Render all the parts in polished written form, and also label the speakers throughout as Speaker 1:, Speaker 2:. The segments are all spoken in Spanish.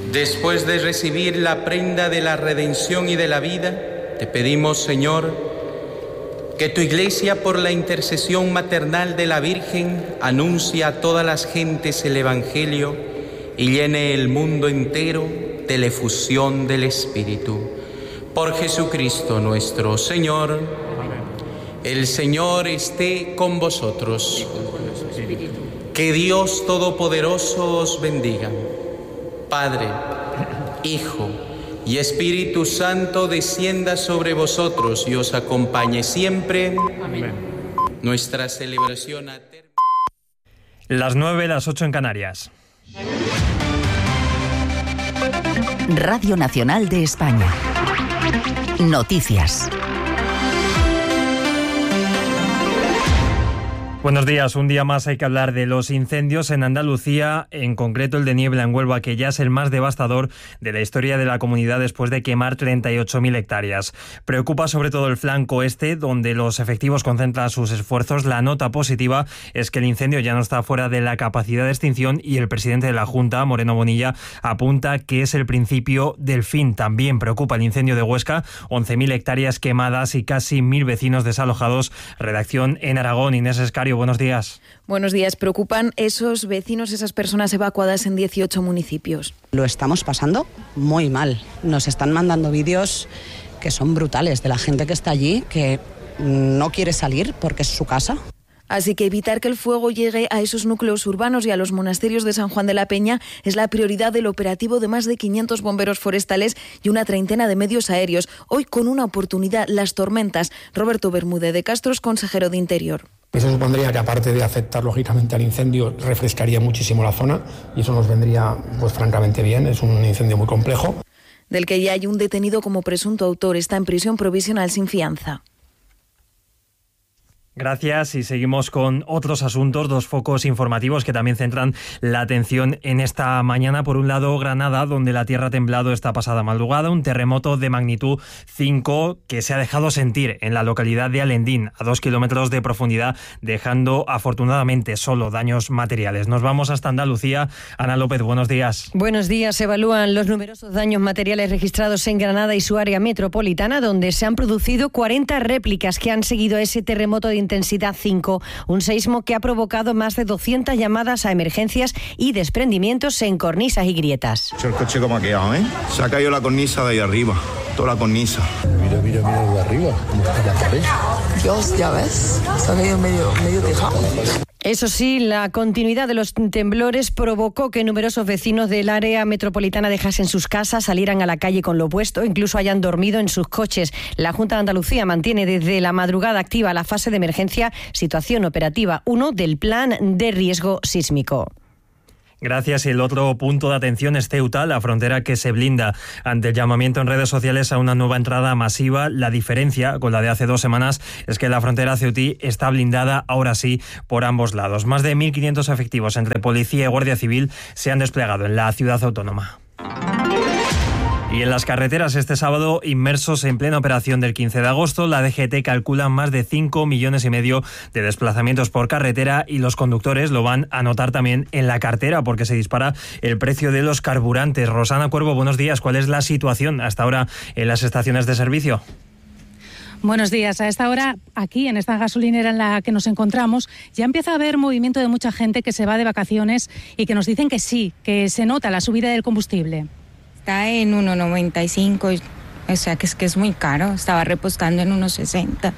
Speaker 1: Después de recibir la prenda de la redención y de la vida, te pedimos, Señor, que tu Iglesia, por la intercesión maternal de la Virgen, anuncie a todas las gentes el Evangelio y llene el mundo entero de la efusión del Espíritu. Por Jesucristo nuestro Señor. Amén. El Señor esté con vosotros. Que Dios Todopoderoso os bendiga. Padre, Hijo y Espíritu Santo descienda sobre vosotros y os acompañe siempre. Amén. Nuestra celebración ha terminado.
Speaker 2: Las 9, las 8 en Canarias.
Speaker 3: Radio Nacional de España. Noticias.
Speaker 2: Buenos días. Un día más hay que hablar de los incendios en Andalucía, en concreto el de Niebla en Huelva, que ya es el más devastador de la historia de la comunidad después de quemar 38.000 hectáreas. Preocupa sobre todo el flanco este, donde los efectivos concentran sus esfuerzos. La nota positiva es que el incendio ya no está fuera de la capacidad de extinción y el presidente de la Junta, Moreno Bonilla, apunta que es el principio del fin. También preocupa el incendio de Huesca, 11.000 hectáreas quemadas y casi 1.000 vecinos desalojados. Redacción en Aragón, Inés Escario. Buenos días.
Speaker 4: Buenos días. Preocupan esos vecinos, esas personas evacuadas en 18 municipios.
Speaker 5: Lo estamos pasando muy mal. Nos están mandando vídeos que son brutales de la gente que está allí, que no quiere salir porque es su casa.
Speaker 4: Así que evitar que el fuego llegue a esos núcleos urbanos y a los monasterios de San Juan de la Peña es la prioridad del operativo de más de 500 bomberos forestales y una treintena de medios aéreos. Hoy con una oportunidad, las tormentas. Roberto Bermúdez de Castro es consejero de Interior.
Speaker 6: Eso supondría que, aparte de afectar lógicamente al incendio, refrescaría muchísimo la zona y eso nos vendría pues francamente bien. Es un incendio muy complejo.
Speaker 4: Del que ya hay un detenido como presunto autor. Está en prisión provisional sin fianza.
Speaker 2: Gracias y seguimos con otros asuntos, dos focos informativos que también centran la atención en esta mañana. Por un lado, Granada, donde la tierra ha temblado esta pasada madrugada, un terremoto de magnitud 5 que se ha dejado sentir en la localidad de Alendín, a 2 kilómetros de profundidad, dejando afortunadamente solo daños materiales. Nos vamos hasta Andalucía. Ana López, buenos días.
Speaker 7: Buenos días. Se evalúan los numerosos daños materiales registrados en Granada y su área metropolitana, donde se han producido 40 réplicas que han seguido a ese terremoto de intensidad 5, un seísmo que ha provocado más de 200 llamadas a emergencias y desprendimientos en cornisas y grietas.
Speaker 8: El coche como ha quedado, ¿eh? Se ha caído la cornisa de ahí arriba, toda la cornisa.
Speaker 9: Mira de arriba, cómo está la pared.
Speaker 10: Dios, ya ves, se ha caído medio tejado.
Speaker 7: Eso sí, la continuidad de los temblores provocó que numerosos vecinos del área metropolitana dejasen sus casas, salieran a la calle con lo puesto, incluso hayan dormido en sus coches. La Junta de Andalucía mantiene desde la madrugada activa la fase de emergencia, situación operativa 1 del Plan de Riesgo Sísmico.
Speaker 2: Gracias. Y el otro punto de atención es Ceuta, la frontera que se blinda ante el llamamiento en redes sociales a una nueva entrada masiva. La diferencia con la de hace 2 semanas es que la frontera ceutí está blindada ahora sí por ambos lados. Más de 1.500 efectivos entre policía y guardia civil se han desplegado en la ciudad autónoma. Y en las carreteras este sábado, inmersos en plena operación del 15 de agosto, la DGT calcula más de 5,5 millones de desplazamientos por carretera y los conductores lo van a notar también en la cartera porque se dispara el precio de los carburantes. Rosana Cuervo, buenos días. ¿Cuál es la situación hasta ahora en las estaciones de servicio?
Speaker 11: Buenos días. A esta hora, aquí en esta gasolinera en la que nos encontramos, ya empieza a haber movimiento de mucha gente que se va de vacaciones y que nos dicen que sí, que se nota la subida del combustible.
Speaker 12: Está en 1,95, o sea que es muy caro. Estaba repostando en 1,60,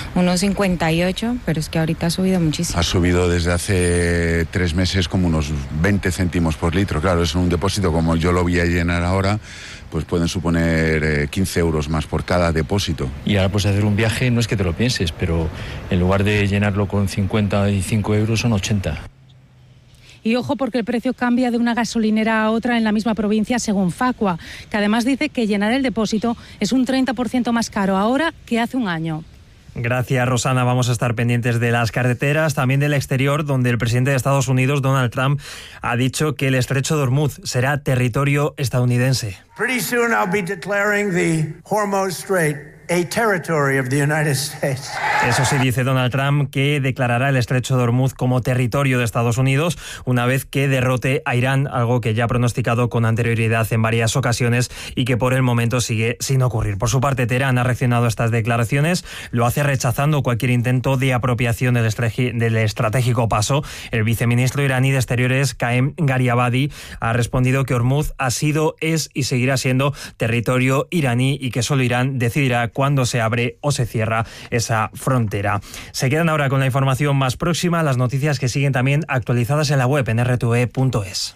Speaker 12: 1,58, pero es que ahorita ha subido muchísimo.
Speaker 8: Ha subido desde hace 3 meses como unos 20 céntimos por litro. Claro, es un depósito como yo lo voy a llenar ahora, pues pueden suponer 15 euros más por cada depósito.
Speaker 9: Y ahora pues hacer un viaje no es que te lo pienses, pero en lugar de llenarlo con 55 euros son 80.
Speaker 11: Y ojo porque el precio cambia de una gasolinera a otra en la misma provincia según Facua, que además dice que llenar el depósito es un 30% más caro ahora que hace un año.
Speaker 2: Gracias, Rosana. Vamos a estar pendientes de las carreteras, también del exterior, donde el presidente de Estados Unidos, Donald Trump, ha dicho que el estrecho de Hormuz será territorio estadounidense.
Speaker 13: Pretty soon I'll be declaring the Hormuz Strait a territory of the United States.
Speaker 2: Eso sí, dice Donald Trump que declarará el estrecho de Hormuz como territorio de Estados Unidos una vez que derrote a Irán, algo que ya ha pronosticado con anterioridad en varias ocasiones y que por el momento sigue sin ocurrir. Por su parte, Teherán ha reaccionado a estas declaraciones, lo hace rechazando cualquier intento de apropiación del estratégico paso. El viceministro iraní de Exteriores, Qaem Gariabadi, ha respondido que Hormuz ha sido, es y seguirá siendo territorio iraní y que solo Irán decidirá cuándo se abre o se cierra esa frontera. Se quedan ahora con la información más próxima, las noticias que siguen también actualizadas en la web en rtve.es.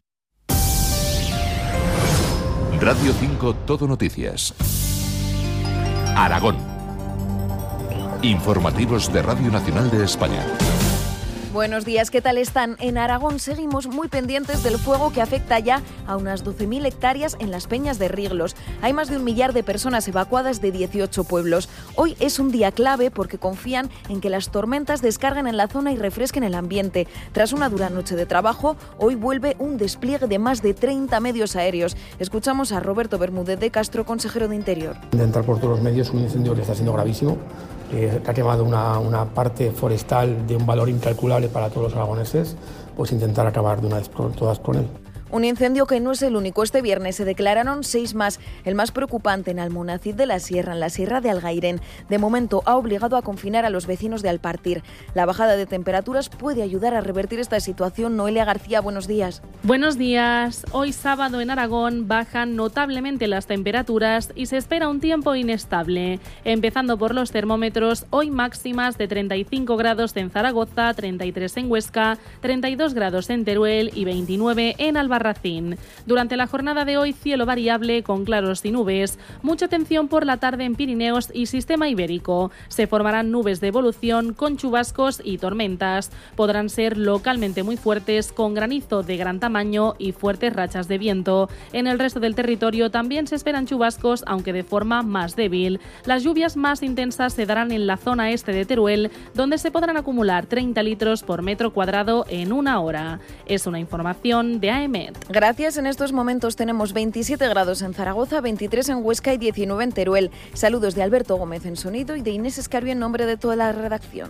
Speaker 14: Radio 5 Todo Noticias. Aragón. Informativos de Radio Nacional de España.
Speaker 4: Buenos días, ¿qué tal están? En Aragón seguimos muy pendientes del fuego que afecta ya a unas 12.000 hectáreas en las Peñas de Riglos. Hay más de 1 millar de personas evacuadas de 18 pueblos. Hoy es un día clave porque confían en que las tormentas descarguen en la zona y refresquen el ambiente. Tras una dura noche de trabajo, hoy vuelve un despliegue de más de 30 medios aéreos. Escuchamos a Roberto Bermúdez de Castro, consejero de Interior.
Speaker 6: Intentar por todos los medios un incendio que está siendo gravísimo, que ha quemado una parte forestal de un valor incalculable para todos los aragoneses, pues intentar acabar de una vez por todas con él.
Speaker 4: Un incendio que no es el único. Este viernes se declararon 6 más. El más preocupante en Almonacid de la Sierra, en la Sierra de Algairén. De momento ha obligado a confinar a los vecinos de Alpartir. La bajada de temperaturas puede ayudar a revertir esta situación. Noelia García, buenos días.
Speaker 15: Buenos días. Hoy sábado en Aragón bajan notablemente las temperaturas y se espera un tiempo inestable. Empezando por los termómetros, hoy máximas de 35 grados en Zaragoza, 33 en Huesca, 32 grados en Teruel y 29 en Albarracín. Durante la jornada de hoy, cielo variable con claros y nubes. Mucha atención por la tarde en Pirineos y Sistema Ibérico. Se formarán nubes de evolución con chubascos y tormentas. Podrán ser localmente muy fuertes con granizo de gran tamaño y fuertes rachas de viento. En el resto del territorio también se esperan chubascos, aunque de forma más débil. Las lluvias más intensas se darán en la zona este de Teruel, donde se podrán acumular 30 litros por metro cuadrado en 1 hora. Es una información de AEMET.
Speaker 4: Gracias. En estos momentos tenemos 27 grados en Zaragoza, 23 en Huesca y 19 en Teruel. Saludos de Alberto Gómez en sonido y de Inés Escarvio en nombre de toda la redacción.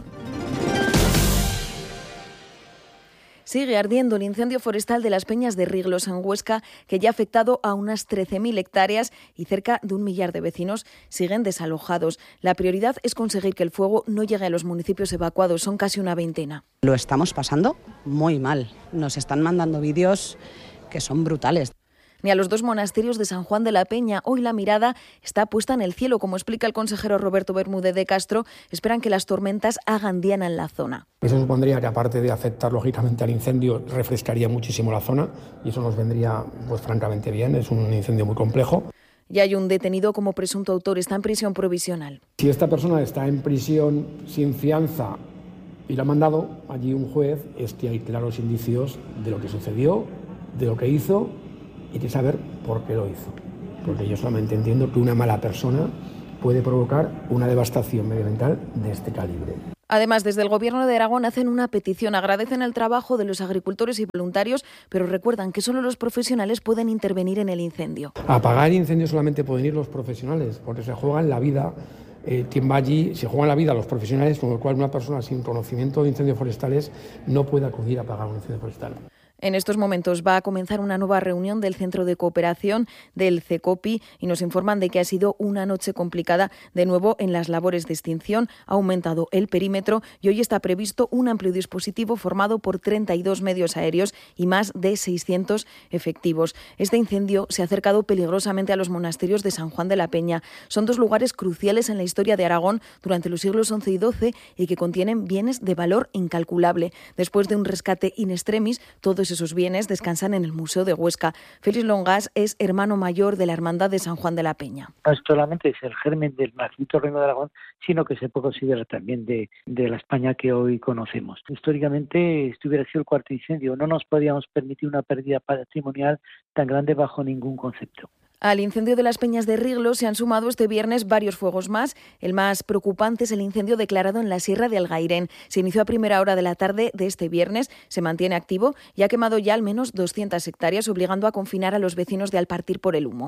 Speaker 4: Sigue ardiendo el incendio forestal de las Peñas de Riglos en Huesca, que ya ha afectado a unas 13.000 hectáreas y cerca de 1 millar de vecinos siguen desalojados. La prioridad es conseguir que el fuego no llegue a los municipios evacuados, son casi una veintena.
Speaker 5: Lo estamos pasando muy mal. Nos están mandando vídeos que son brutales.
Speaker 4: Ni a los 2 monasterios de San Juan de la Peña. Hoy la mirada está puesta en el cielo. Como explica el consejero Roberto Bermúdez de Castro, esperan que las tormentas hagan diana en la zona.
Speaker 6: Eso supondría que, aparte de afectar lógicamente al incendio, refrescaría muchísimo la zona y eso nos vendría pues francamente bien. Es un incendio muy complejo.
Speaker 4: Ya hay un detenido como presunto autor, está en prisión provisional.
Speaker 6: Si esta persona está en prisión sin fianza y la ha mandado allí un juez, es que hay claros indicios de lo que sucedió, de lo que hizo, y que saber por qué lo hizo. Porque yo solamente entiendo que una mala persona puede provocar una devastación medioambiental de este calibre.
Speaker 4: Además, desde el Gobierno de Aragón hacen una petición. Agradecen el trabajo de los agricultores y voluntarios, pero recuerdan que solo los profesionales pueden intervenir en el incendio.
Speaker 6: A apagar incendios solamente pueden ir los profesionales, porque se juegan la vida. Quien va allí, se juegan la vida los profesionales, con lo cual una persona sin conocimiento de incendios forestales no puede acudir a apagar un incendio forestal.
Speaker 4: En estos momentos va a comenzar una nueva reunión del Centro de Cooperación del CECOPI y nos informan de que ha sido una noche complicada de nuevo en las labores de extinción. Ha aumentado el perímetro y hoy está previsto un amplio dispositivo formado por 32 medios aéreos y más de 600 efectivos. Este incendio se ha acercado peligrosamente a los monasterios de San Juan de la Peña. Son 2 lugares cruciales en la historia de Aragón durante los siglos XI y XII y que contienen bienes de valor incalculable. Después de un rescate in extremis, todos esos bienes descansan en el Museo de Huesca. Félix Longas es hermano mayor de la Hermandad de San Juan de la Peña.
Speaker 16: No solamente es el germen del nacimiento Reino de Aragón, sino que se puede considerar también de la España que hoy conocemos. Históricamente, este hubiera sido el cuarto incendio. No nos podíamos permitir una pérdida patrimonial tan grande bajo ningún concepto.
Speaker 4: Al incendio de las Peñas de Riglos se han sumado este viernes varios fuegos más. El más preocupante es el incendio declarado en la Sierra de Algairén. Se inició a primera hora de la tarde de este viernes, se mantiene activo y ha quemado ya al menos 200 hectáreas, obligando a confinar a los vecinos de Alpartir por el humo.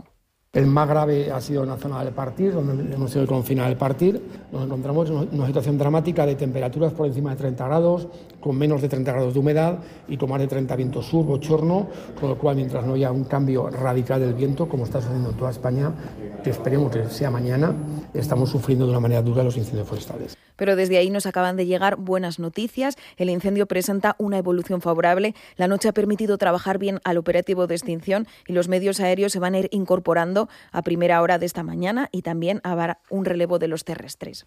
Speaker 6: El más grave ha sido en la zona del Partir, donde hemos tenido que confinar el Partir. Nos encontramos en una situación dramática de temperaturas por encima de 30 grados, con menos de 30 grados de humedad y con más de 30 vientos sur, bochorno, con lo cual mientras no haya un cambio radical del viento, como está sucediendo en toda España, que esperemos que sea mañana, estamos sufriendo de una manera dura los incendios forestales.
Speaker 4: Pero desde ahí nos acaban de llegar buenas noticias. El incendio presenta una evolución favorable. La noche ha permitido trabajar bien al operativo de extinción y los medios aéreos se van a ir incorporando a primera hora de esta mañana y también habrá un relevo de los terrestres.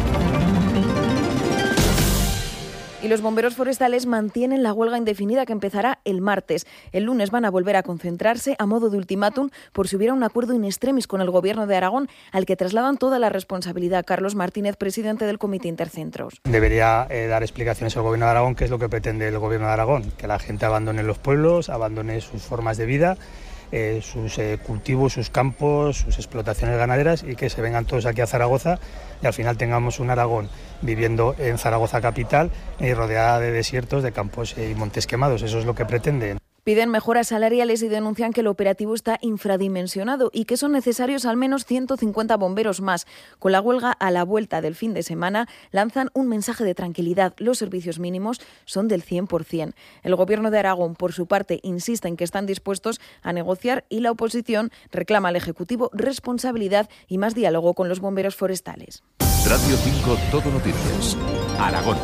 Speaker 4: Y los bomberos forestales mantienen la huelga indefinida que empezará el martes. El lunes van a volver a concentrarse a modo de ultimátum por si hubiera un acuerdo in extremis con el Gobierno de Aragón, al que trasladan toda la responsabilidad. Carlos Martínez, presidente del Comité Intercentros.
Speaker 17: Debería dar explicaciones al Gobierno de Aragón qué es lo que pretende el Gobierno de Aragón, que la gente abandone los pueblos, abandone sus formas de vida, sus cultivos, sus campos, sus explotaciones ganaderas y que se vengan todos aquí a Zaragoza y al final tengamos un Aragón viviendo en Zaragoza capital y rodeada de desiertos, de campos y montes quemados. Eso es lo que pretenden.
Speaker 4: Piden mejoras salariales y denuncian que el operativo está infradimensionado y que son necesarios al menos 150 bomberos más. Con la huelga a la vuelta del fin de semana lanzan un mensaje de tranquilidad. Los servicios mínimos son del 100%. El Gobierno de Aragón, por su parte, insiste en que están dispuestos a negociar y la oposición reclama al Ejecutivo responsabilidad y más diálogo con los bomberos forestales.
Speaker 14: Radio 5 Todo Noticias, Aragón.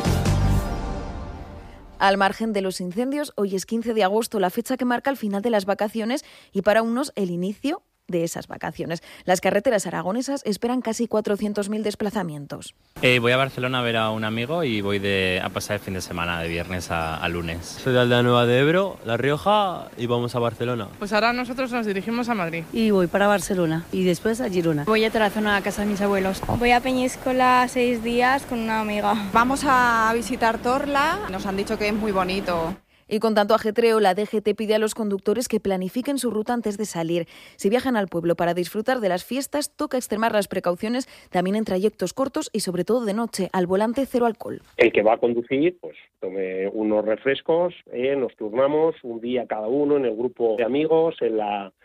Speaker 4: Al margen de los incendios, hoy es 15 de agosto, la fecha que marca el final de las vacaciones y para unos el inicio de esas vacaciones. Las carreteras aragonesas esperan casi 400.000 desplazamientos.
Speaker 18: Voy a Barcelona a ver a un amigo y voy a pasar el fin de semana, de viernes a lunes.
Speaker 19: Soy de Aldea Nueva de Ebro, La Rioja, y vamos a Barcelona.
Speaker 20: Pues ahora nosotros nos dirigimos a Madrid.
Speaker 21: Y voy para Barcelona y después a Girona.
Speaker 22: Voy a Tarazona, a casa de mis abuelos. Voy a Peñíscola 6 días con una amiga.
Speaker 23: Vamos a visitar Torla, nos han dicho que es muy bonito.
Speaker 4: Y con tanto ajetreo, la DGT pide a los conductores que planifiquen su ruta antes de salir. Si viajan al pueblo para disfrutar de las fiestas, toca extremar las precauciones también en trayectos cortos y sobre todo de noche. Al volante, cero alcohol.
Speaker 24: El que va a conducir, pues tome unos refrescos, nos turnamos un día cada uno en el grupo de amigos, en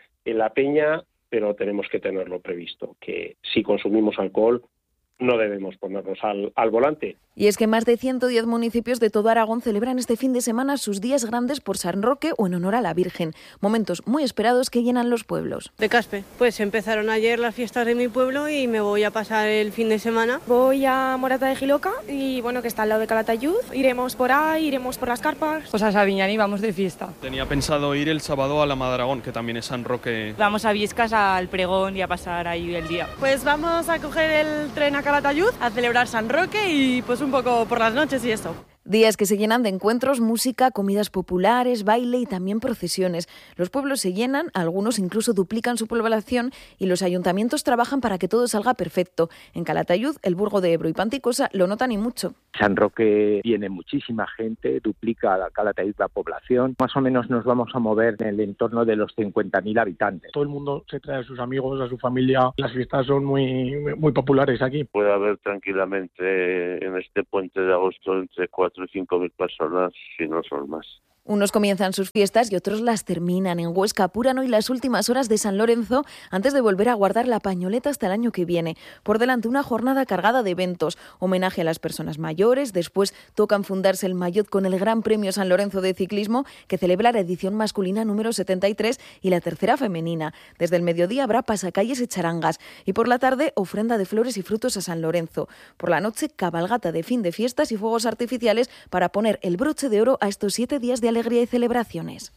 Speaker 24: la peña, pero tenemos que tenerlo previsto, que si consumimos alcohol no debemos ponernos al volante.
Speaker 4: Y es que más de 110 municipios de todo Aragón celebran este fin de semana sus días grandes por San Roque o en honor a la Virgen. Momentos muy esperados que llenan los pueblos.
Speaker 25: De Caspe, pues empezaron ayer las fiestas de mi pueblo y me voy a pasar el fin de semana.
Speaker 26: Voy a Morata de Giloca y bueno, que está al lado de Calatayud. Iremos por ahí, iremos por las carpas.
Speaker 27: Pues a Sabiñán vamos de fiesta.
Speaker 28: Tenía pensado ir el sábado a la Madragón, que también es San Roque.
Speaker 27: Vamos a Viescas al pregón y a pasar ahí el día.
Speaker 26: Pues vamos a coger el tren a Calatayud a celebrar San Roque y pues un poco por las noches y eso.
Speaker 4: Días que se llenan de encuentros, música, comidas populares, baile y también procesiones. Los pueblos se llenan, algunos incluso duplican su población y los ayuntamientos trabajan para que todo salga perfecto. En Calatayud, el Burgo de Ebro y Panticosa lo notan y mucho.
Speaker 29: San Roque viene muchísima gente, duplica a Calatayud la población. Más o menos nos vamos a mover en el entorno de los 50.000 habitantes.
Speaker 6: Todo el mundo se trae a sus amigos, a su familia. Las fiestas son muy populares aquí.
Speaker 30: Puede haber tranquilamente en este puente de agosto entre 4 y 5.000 personas, si no son más.
Speaker 4: Unos comienzan sus fiestas y otros las terminan. En Huesca apuran hoy las últimas horas de San Lorenzo antes de volver a guardar la pañoleta hasta el año que viene. Por delante una jornada cargada de eventos, homenaje a las personas mayores, después tocan fundarse el maillot con el Gran Premio San Lorenzo de Ciclismo, que celebra la edición masculina número 73 y la tercera femenina. Desde el mediodía habrá pasacalles y charangas y por la tarde ofrenda de flores y frutos a San Lorenzo. Por la noche cabalgata de fin de fiestas y fuegos artificiales para poner el broche de oro a estos 7 días de alegría y celebraciones.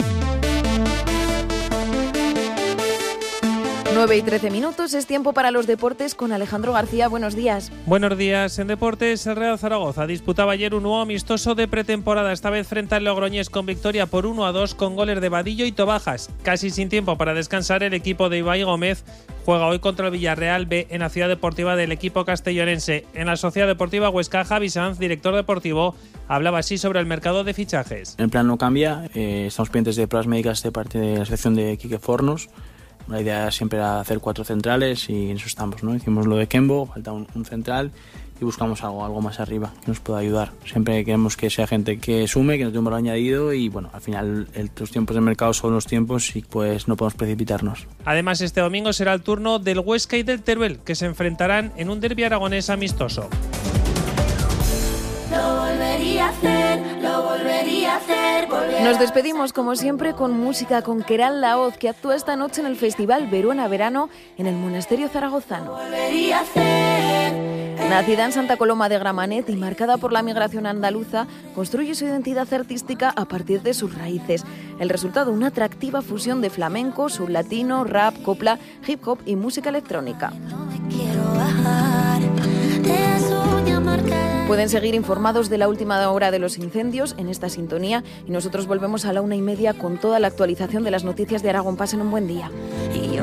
Speaker 4: 9:13, es tiempo para los deportes con Alejandro García. Buenos días.
Speaker 31: Buenos días. En deportes, el Real Zaragoza disputaba ayer un nuevo amistoso de pretemporada, esta vez frente al Logroñés con victoria por 1-2 con goles de Vadillo y Tobajas. Casi sin tiempo para descansar, el equipo de Ibai Gómez juega hoy contra el Villarreal B en la ciudad deportiva del equipo castellonense. En la Sociedad Deportiva Huesca, Javi Sanz, director deportivo, hablaba así sobre el mercado de fichajes.
Speaker 32: El plan no cambia, estamos pendientes de pruebas médicas de parte de la selección de Quique Fornos.
Speaker 1: la idea siempre era hacer 4 centrales y en eso estamos, ¿no? Hicimos lo de Kembo, falta un central y buscamos algo más arriba que nos pueda ayudar. Siempre queremos que sea gente que sume, que no tenga un valor añadido y bueno, al final los tiempos del mercado son los tiempos y pues no podemos precipitarnos.
Speaker 31: Además, este domingo será el turno del Huesca y del Teruel, que se enfrentarán en un derbi aragonés amistoso.
Speaker 4: Lo volvería a hacer. Nos despedimos como siempre con música con Queralt Laoz, que actúa esta noche en el Festival Verona Verano en el Monasterio Zaragozano. Nacida en Santa Coloma de Gramenet y marcada por la migración andaluza, construye su identidad artística a partir de sus raíces. El resultado, una atractiva fusión de flamenco, sublatino, rap, copla, hip hop y música electrónica. Pueden seguir informados de la última hora de los incendios en esta sintonía y nosotros volvemos a la 1:30 con toda la actualización de las noticias de Aragón. Pasen un buen día.